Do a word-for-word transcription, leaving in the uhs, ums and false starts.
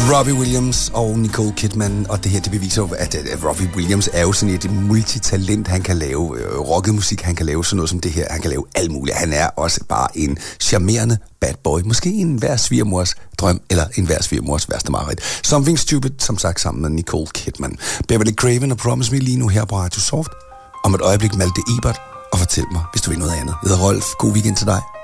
Robbie Williams og Nicole Kidman, og det her, det beviser jo, at Robbie Williams er jo sådan et multitalent. Han kan lave øh, rocket musik, han kan lave sådan noget som det her, han kan lave alt muligt. Han er også bare en charmerende bad boy. Måske en hver svigermors drøm, eller en hver svigermors værste mareridt. Something Stupid, som sagt, sammen med Nicole Kidman. Beverly Craven og Promise Me lige nu her på Radio Soft. Om et øjeblik Malte Ebert, og fortæl mig, hvis du vil noget andet. Jeg hedder Rolf. God weekend til dig.